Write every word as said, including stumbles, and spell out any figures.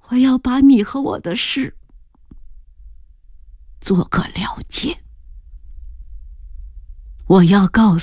我要把你和我的事做个了结。我要告诉